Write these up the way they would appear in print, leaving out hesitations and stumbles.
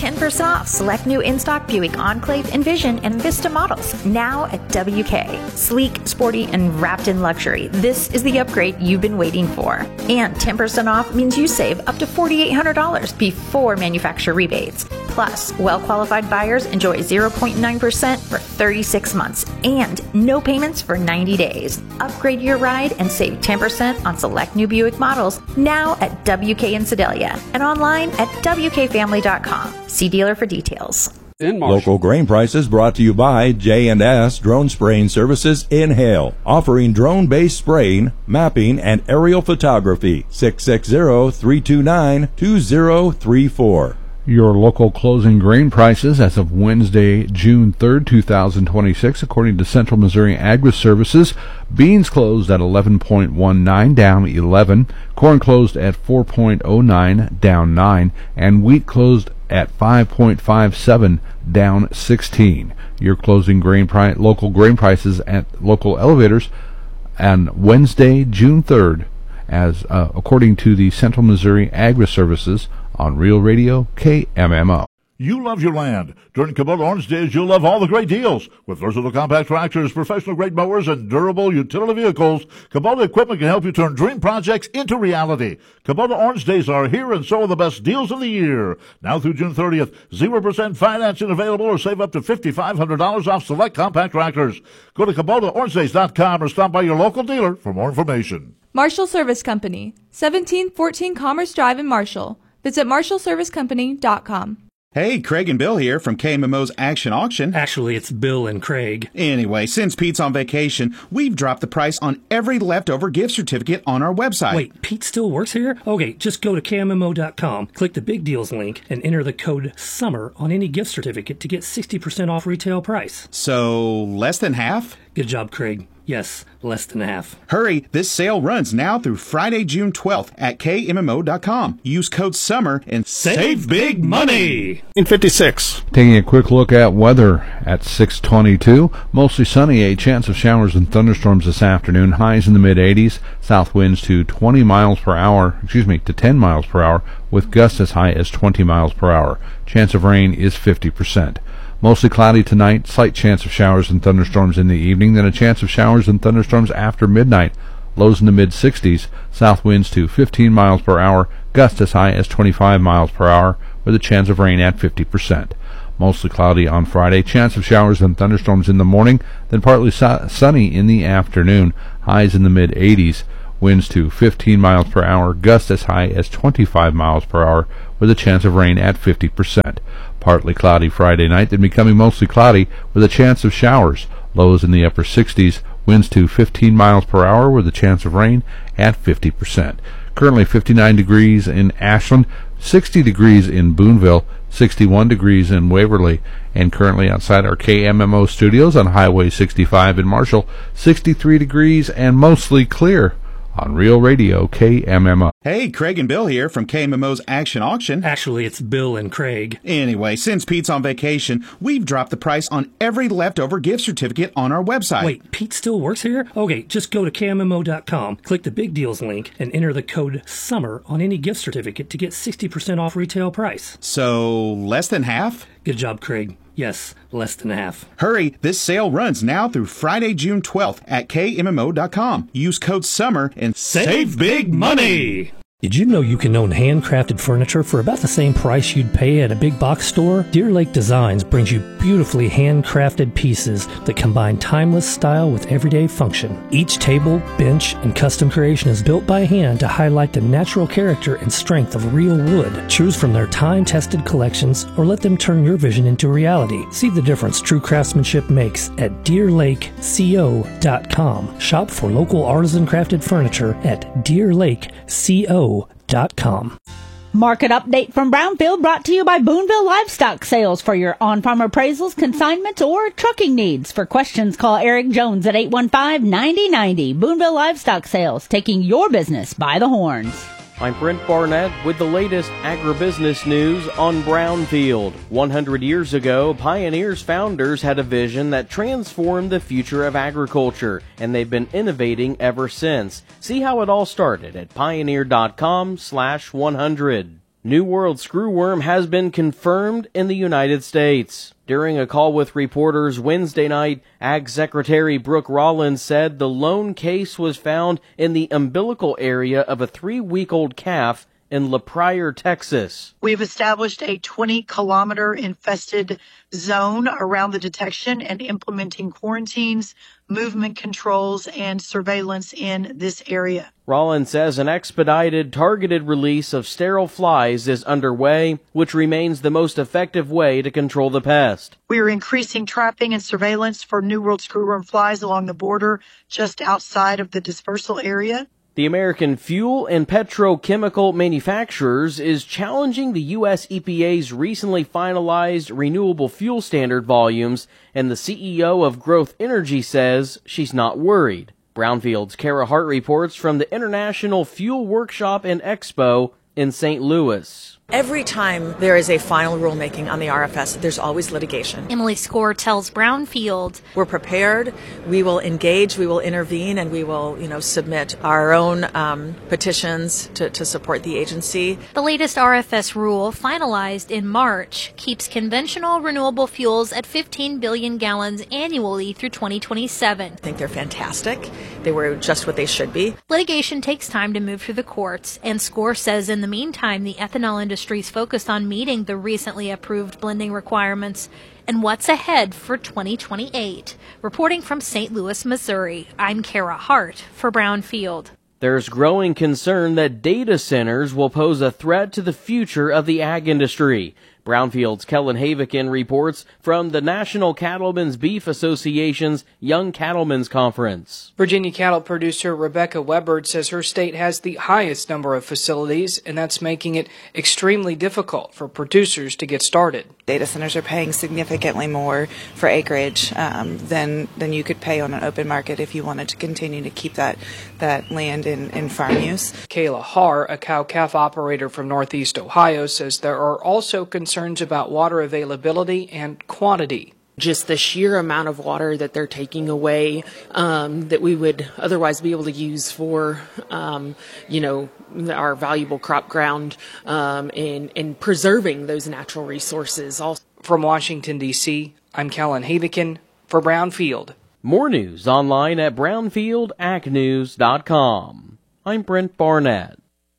10% off select new in-stock Buick Enclave, Envision, and Vista models now at WK. Sleek, sporty, and wrapped in luxury. This is the upgrade you've been waiting for. And 10% off means you save up to $4,800 before manufacturer rebates. Plus, well-qualified buyers enjoy 0.9% for 36 months and no payments for 90 days. Upgrade your ride and save 10% on select new Buick models now at WK in Sedalia and online at WKFamily.com. See dealer for details. Local grain prices brought to you by J&S Drone Spraying Services in Hale, offering drone-based spraying, mapping, and aerial photography. 660-329-2034. Your local closing grain prices as of Wednesday, June 3rd, 2026, according to Central Missouri Agri Services. Beans closed at 11.19, down 11. Corn closed at 4.09, down 9. And wheat closed at 5.57, down 16. Your closing local grain prices at local elevators on Wednesday, June 3rd, as according to the Central Missouri Agri Services on Real Radio KMMO. You love your land. During Kubota Orange Days, you'll love all the great deals. With versatile compact tractors, professional-grade mowers, and durable utility vehicles, Kubota equipment can help you turn dream projects into reality. Kubota Orange Days are here, and so are the best deals of the year. Now through June 30th, 0% financing available, or save up to $5,500 off select compact tractors. Go to KubotaOrangeDays.com or stop by your local dealer for more information. Marshall Service Company, 1714 Commerce Drive in Marshall. Visit MarshallServiceCompany.com. Hey, Craig and Bill here from KMMO's Action Auction. Actually, it's Bill and Craig. Anyway, since Pete's on vacation, we've dropped the price on every leftover gift certificate on our website. Wait, Pete still works here? Okay, just go to KMMO.com, click the Big Deals link, and enter the code SUMMER on any gift certificate to get 60% off retail price. So, less than half? Good job, Craig. Yes, less than half. Hurry, this sale runs now through Friday, June 12th at KMMO.com. Use code SUMMER and save big money! In 56. Taking a quick look at weather at 6:22. Mostly sunny, a chance of showers and thunderstorms this afternoon. Highs in the mid-80s. South winds to 10 miles per hour, with gusts as high as 20 miles per hour. Chance of rain is 50%. Mostly cloudy tonight, slight chance of showers and thunderstorms in the evening, then a chance of showers and thunderstorms after midnight. Lows in the mid-60s, south winds to 15 miles per hour, gusts as high as 25 miles per hour, with a chance of rain at 50%. Mostly cloudy on Friday, chance of showers and thunderstorms in the morning, then partly sunny in the afternoon. Highs in the mid-80s, winds to 15 miles per hour, gusts as high as 25 miles per hour, with a chance of rain at 50%. Partly cloudy Friday night, then becoming mostly cloudy with a chance of showers. Lows in the upper 60s, winds to 15 miles per hour with a chance of rain at 50%. Currently 59 degrees in Ashland, 60 degrees in Boonville, 61 degrees in Waverly, and currently outside our KMMO studios on Highway 65 in Marshall, 63 degrees and mostly clear on Real Radio KMMO. Hey, Craig and Bill here from KMMO's Action Auction. Actually, it's Bill and Craig. Anyway, since Pete's on vacation, we've dropped the price on every leftover gift certificate on our website. Wait, Pete still works here? Okay, just go to KMMO.com, click the Big Deals link, and enter the code SUMMER on any gift certificate to get 60% off retail price. So, less than half? Good job, Craig. Yes, less than half. Hurry, this sale runs now through Friday, June 12th at KMMO.com. Use code SUMMER and save big money! Did you know you can own handcrafted furniture for about the same price you'd pay at a big box store? Deer Lake Designs brings you beautifully handcrafted pieces that combine timeless style with everyday function. Each table, bench, and custom creation is built by hand to highlight the natural character and strength of real wood. Choose from their time-tested collections or let them turn your vision into reality. See the difference true craftsmanship makes at DeerLakeCO.com. Shop for local artisan crafted furniture at DeerLakeCO.com. Market update from Brownfield brought to you by Boonville Livestock Sales for your on-farm appraisals, consignments, or trucking needs. For questions, call Eric Jones at 815-9090. Boonville Livestock Sales, taking your business by the horns. I'm Brent Barnett with the latest agribusiness news on Brownfield. 100 years ago, Pioneer's founders had a vision that transformed the future of agriculture, and they've been innovating ever since. See how it all started at Pioneer.com/100. New World screwworm has been confirmed in the United States. During a call with reporters Wednesday night, Ag Secretary Brooke Rollins said the lone case was found in the umbilical area of a 3-week-old calf in La Pryor, Texas. We've established a 20-kilometer infested zone around the detection and implementing quarantines, movement controls, and surveillance in this area. Rollins says an expedited, targeted release of sterile flies is underway, which remains the most effective way to control the pest. We are increasing trapping and surveillance for New World screwworm flies along the border just outside of the dispersal area. The American Fuel and Petrochemical Manufacturers is challenging the U.S. EPA's recently finalized renewable fuel standard volumes, and the CEO of Growth Energy says she's not worried. Brownfield's Kara Hart reports from the International Fuel Workshop and Expo in St. Louis. Every time there is a final rulemaking on the RFS, there's always litigation. Emily Score tells Brownfield, we're prepared, we will engage, we will intervene, and we will, submit our own petitions to support the agency. The latest RFS rule, finalized in March, keeps conventional renewable fuels at 15 billion gallons annually through 2027. I think they're fantastic. They were just what they should be. Litigation takes time to move through the courts, and Score says in the meantime, the ethanol industry is focused on meeting the recently approved blending requirements and what's ahead for 2028. Reporting from St. Louis, Missouri, I'm Kara Hart for Brownfield. There's growing concern that data centers will pose a threat to the future of the ag industry. Brownfield's Kellen Havikin reports from the National Cattlemen's Beef Association's Young Cattlemen's Conference. Virginia cattle producer Rebecca Webbard says her state has the highest number of facilities, and that's making it extremely difficult for producers to get started. Data centers are paying significantly more for acreage than you could pay on an open market if you wanted to continue to keep that land in farm use. Kayla Haar, a cow-calf operator from Northeast Ohio, says there are also concerns about water availability and quantity. Just the sheer amount of water that they're taking away that we would otherwise be able to use for, our valuable crop ground and preserving those natural resources. Also. From Washington, D.C., I'm Kellen Havikin for Brownfield. More news online at brownfieldacnews.com. I'm Brent Barnett.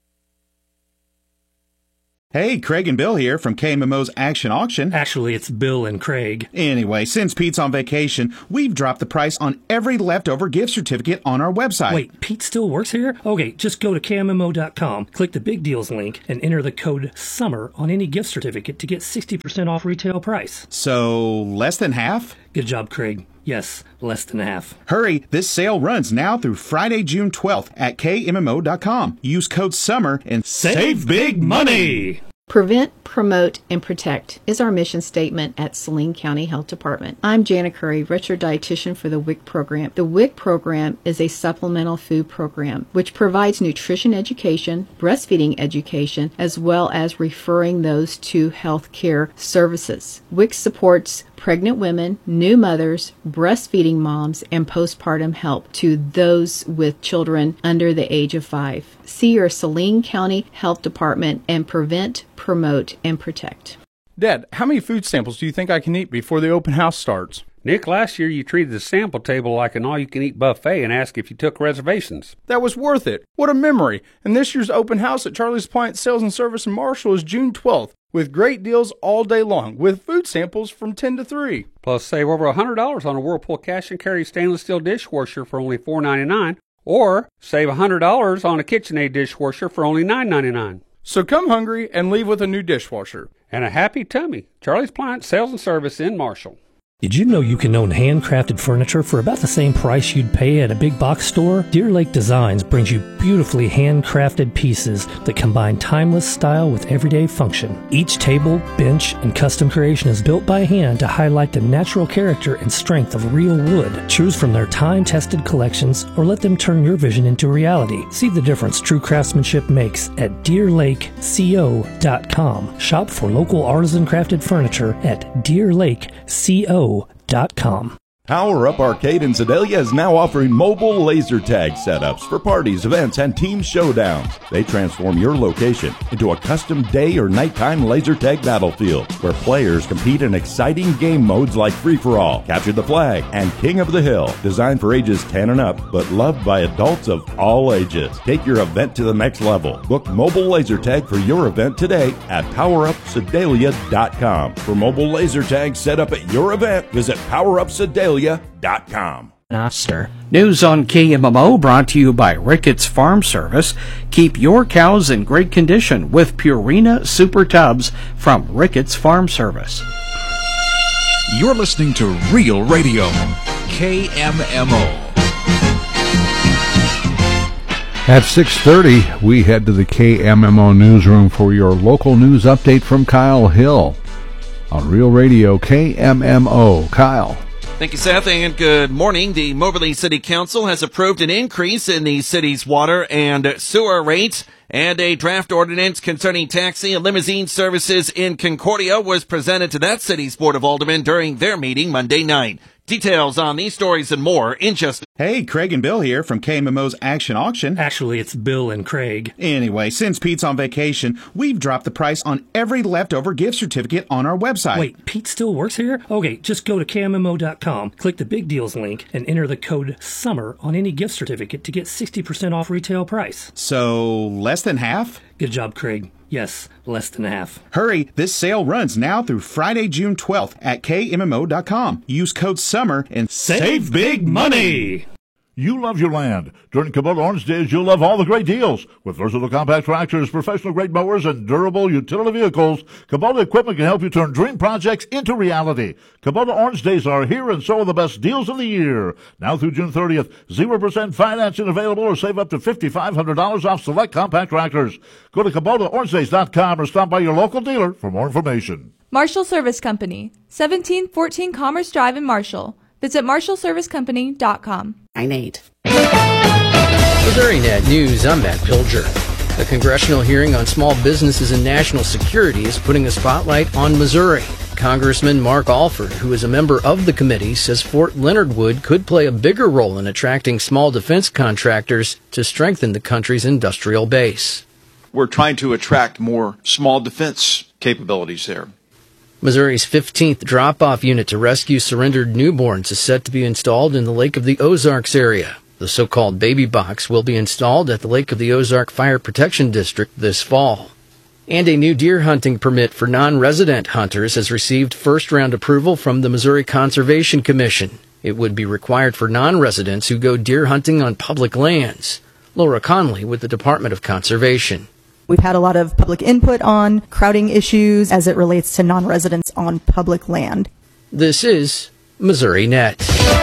Hey, Craig and Bill here from KMMO's Action Auction. Actually, it's Bill and Craig. Anyway, since Pete's on vacation, we've dropped the price on every leftover gift certificate on our website. Wait, Pete still works here? Okay, just go to KMMO.com, click the Big Deals link, and enter the code SUMMER on any gift certificate to get 60% off retail price. So, less than half? Good job, Craig. Yes, less than half. Hurry, this sale runs now through Friday, June 12th at KMMO.com. Use code SUMMER and save big money! Prevent, promote, and protect is our mission statement at Saline County Health Department. I'm Jana Curry, registered dietitian for the WIC program. The WIC program is a supplemental food program which provides nutrition education, breastfeeding education, as well as referring those to health care services. WIC supports pregnant women, new mothers, breastfeeding moms, and postpartum help to those with children under the age of 5. See your Saline County Health Department and prevent, promote, and protect. Dad, how many food samples do you think I can eat before the open house starts? Nick, last year you treated the sample table like an all-you-can-eat buffet and asked if you took reservations. That was worth it. What a memory. And this year's open house at Charlie's Appliance Sales and Service in Marshall is June 12th, with great deals all day long, with food samples from 10 to 3. Plus, save over $100 on a Whirlpool cash and carry stainless steel dishwasher for only $4.99, or save $100 on a KitchenAid dishwasher for only $9.99. So come hungry and leave with a new dishwasher. And a happy tummy. Charlie's Appliance Sales and Service in Marshall. Did you know you can own handcrafted furniture for about the same price you'd pay at a big box store? Deer Lake Designs brings you beautifully handcrafted pieces that combine timeless style with everyday function. Each table, bench, and custom creation is built by hand to highlight the natural character and strength of real wood. Choose from their time-tested collections or let them turn your vision into reality. See the difference true craftsmanship makes at DeerLakeCO.com. Shop for local artisan crafted furniture at DeerLakeCO.com. Power Up Arcade in Sedalia is now offering mobile laser tag setups for parties, events, and team showdowns. They transform your location into a custom day or nighttime laser tag battlefield where players compete in exciting game modes like Free-for-All, Capture the Flag, and King of the Hill. Designed for ages 10 and up, but loved by adults of all ages. Take your event to the next level. Book mobile laser tag for your event today at PowerUpSedalia.com. For mobile laser tag set up at your event, visit PowerUpSedalia.com. News on KMMO brought to you by Ricketts Farm Service. Keep your cows in great condition with Purina Super Tubs from Ricketts Farm Service. You're listening to Real Radio, KMMO. At 6:30, we head to the KMMO newsroom for your local news update from Kyle Hill on Real Radio, KMMO. Kyle. Thank you, Seth, and good morning. The Moberly City Council has approved an increase in the city's water and sewer rates, and a draft ordinance concerning taxi and limousine services in Concordia was presented to that city's Board of Aldermen during their meeting Monday night. Details on these stories and more in just... Hey, Craig and Bill here from KMMO's Action Auction. Actually, it's Bill and Craig. Anyway, since Pete's on vacation, we've dropped the price on every leftover gift certificate on our website. Wait, Pete still works here? Okay, just go to KMMO.com, click the Big Deals link, and enter the code SUMMER on any gift certificate to get 60% off retail price. So, less than half? Good job, Craig. Yes, less than half. Hurry, this sale runs now through Friday, June 12th at KMMO.com. Use code SUMMER and save big money! You love your land. During Kubota Orange Days, you'll love all the great deals. With versatile compact tractors, professional-grade mowers, and durable utility vehicles, Kubota equipment can help you turn dream projects into reality. Kubota Orange Days are here, and so are the best deals of the year. Now through June 30th, 0% financing available, or save up to $5,500 off select compact tractors. Go to KubotaOrangeDays.com or stop by your local dealer for more information. Marshall Service Company, 1714 Commerce Drive in Marshall. Visit MarshallServiceCompany.com. 9-8. Missouri Net News, I'm Matt Pilger. A congressional hearing on small businesses and national security is putting a spotlight on Missouri. Congressman Mark Alford, who is a member of the committee, says Fort Leonard Wood could play a bigger role in attracting small defense contractors to strengthen the country's industrial base. We're trying to attract more small defense capabilities there. Missouri's 15th drop-off unit to rescue surrendered newborns is set to be installed in the Lake of the Ozarks area. The so-called baby box will be installed at the Lake of the Ozark Fire Protection District this fall. And a new deer hunting permit for non-resident hunters has received first-round approval from the Missouri Conservation Commission. It would be required for non-residents who go deer hunting on public lands. Laura Conley with the Department of Conservation. We've had a lot of public input on crowding issues as it relates to non-residents on public land. This is Missouri Net.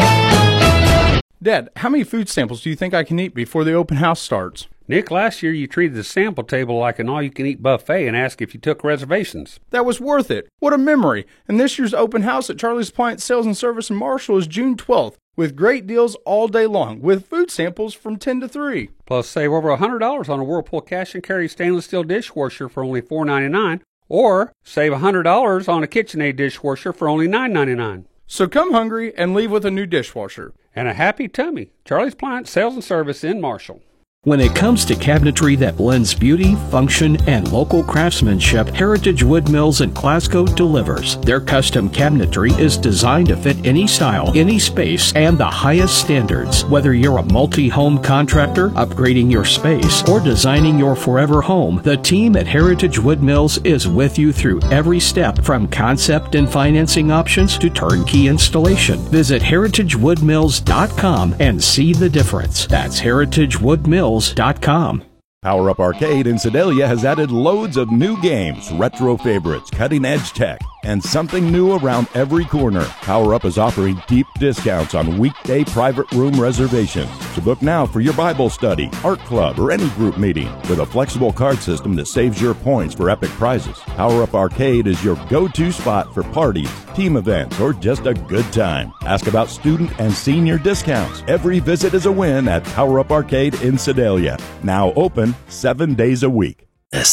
Dad, how many food samples do you think I can eat before the open house starts? Nick, last year you treated the sample table like an all-you-can-eat buffet and asked if you took reservations. That was worth it. What a memory. And this year's open house at Charlie's Appliance Sales and Service in Marshall is June 12th, with great deals all day long, with food samples from 10 to 3. Plus, save over $100 on a Whirlpool cash and carry stainless steel dishwasher for only $4.99, or save $100 on a KitchenAid dishwasher for only $9.99. So come hungry and leave with a new dishwasher. And a happy tummy. Charlie's Appliance Sales and Service in Marshall. When it comes to cabinetry that blends beauty, function, and local craftsmanship, Heritage Wood Mills in Glasgow delivers. Their custom cabinetry is designed to fit any style, any space, and the highest standards. Whether you're a multi-home contractor, upgrading your space, or designing your forever home, the team at Heritage Wood Mills is with you through every step, from concept and financing options to turnkey installation. Visit heritagewoodmills.com and see the difference. That's heritagewoodmills.com. Power Up Arcade in Sedalia has added loads of new games, retro favorites, cutting-edge tech, and something new around every corner. Power Up is offering deep discounts on weekday private room reservations. So book now for your Bible study, art club, or any group meeting with a flexible card system that saves your points for epic prizes. Power Up Arcade is your go-to spot for parties, team events, or just a good time. Ask about student and senior discounts. Every visit is a win at Power Up Arcade in Sedalia. Now open 7 days a week. This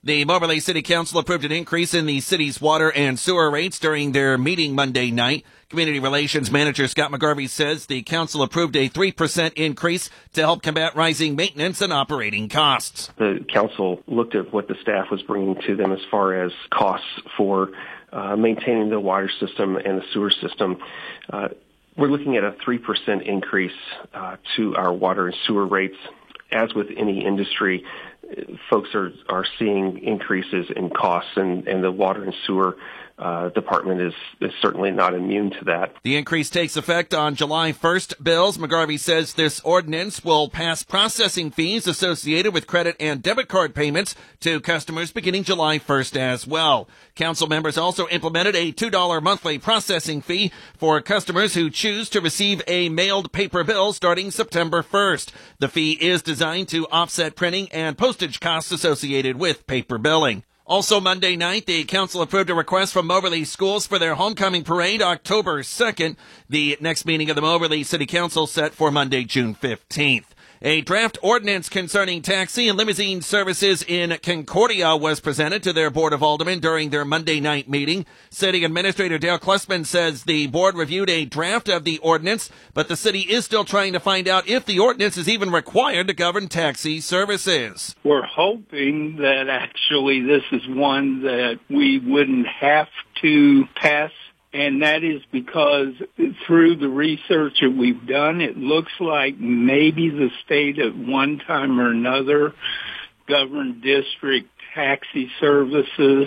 The Moberly City Council approved an increase in the city's water and sewer rates during their meeting Monday night. Community Relations Manager Scott McGarvey says the council approved a 3% increase to help combat rising maintenance and operating costs. The council looked at what the staff was bringing to them as far as costs for maintaining the water system and the sewer system. We're looking at a 3% increase to our water and sewer rates. As with any industry, folks are seeing increases in costs, and the water and sewer department is certainly not immune to that. The increase takes effect on July 1st bills. McGarvey says this ordinance will pass processing fees associated with credit and debit card payments to customers beginning July 1st as well. Council members also implemented a $2 monthly processing fee for customers who choose to receive a mailed paper bill starting September 1st. The fee is designed to offset printing and postage costs associated with paper billing. Also Monday night, the council approved a request from Moberly schools for their homecoming parade October 2nd. The next meeting of the Moberly City Council set for Monday, June 15th. A draft ordinance concerning taxi and limousine services in Concordia was presented to their Board of Aldermen during their Monday night meeting. City Administrator Dale Klussman says the board reviewed a draft of the ordinance, but the city is still trying to find out if the ordinance is even required to govern taxi services. We're hoping that actually this is one that we wouldn't have to pass. And that is because through the research that we've done, it looks like maybe the state at one time or another governed district taxi services.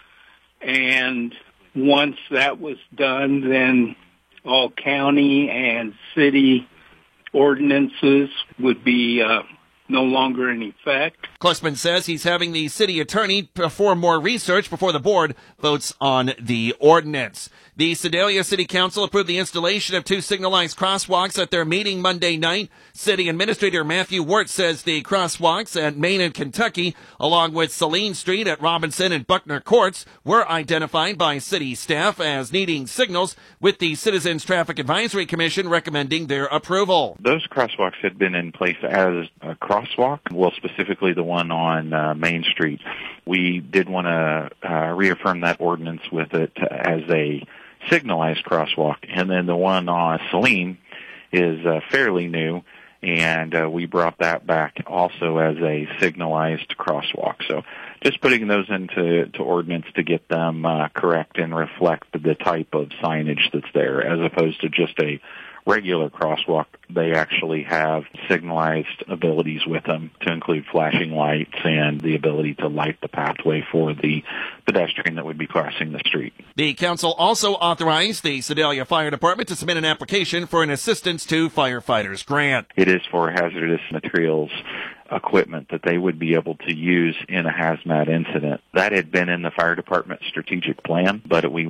And once that was done, then all county and city ordinances would be no longer in effect. Klussman says he's having the city attorney perform more research before the board votes on the ordinance. The Sedalia City Council approved the installation of 2 signalized crosswalks at their meeting Monday night. City Administrator Matthew Wirt says the crosswalks at Main and Kentucky, along with Saline Street at Robinson and Buckner Courts, were identified by city staff as needing signals, with the Citizens Traffic Advisory Commission recommending their approval. Those crosswalks had been in place as a crosswalk, well, specifically the one on Main Street. We did want to reaffirm that ordinance with it as a signalized crosswalk, and then the one on Saline is fairly new, and we brought that back also as a signalized crosswalk. So just putting those into ordinance to get them correct and reflect the type of signage that's there, as opposed to just a regular crosswalk. They actually have signalized abilities with them to include flashing lights and the ability to light the pathway for the pedestrian that would be crossing the street. The council also authorized the Sedalia Fire Department to submit an application for an Assistance to Firefighters grant. It is for hazardous materials equipment that they would be able to use in a hazmat incident. That had been in the fire department strategic plan, but we